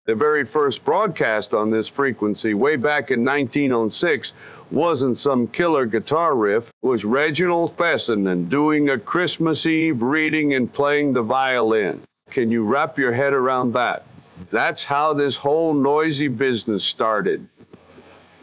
The very first broadcast on this frequency, way back in 1906, wasn't some killer guitar riff. It was Reginald Fessenden doing a Christmas Eve reading and playing the violin. Can you wrap your head around that? That's how this whole noisy business started.